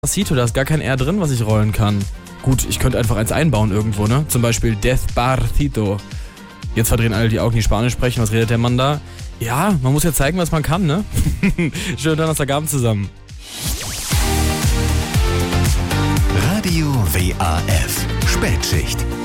Despacito, da ist gar kein R drin, was ich rollen kann. Gut, ich könnte einfach eins einbauen irgendwo, ne? Zum Beispiel Despacito. Jetzt verdrehen alle die Augen, die Spanisch sprechen. Was redet der Mann da? Ja, man muss ja zeigen, was man kann, ne? Schönen Donnerstagabend zusammen. Radio WAF Spätschicht.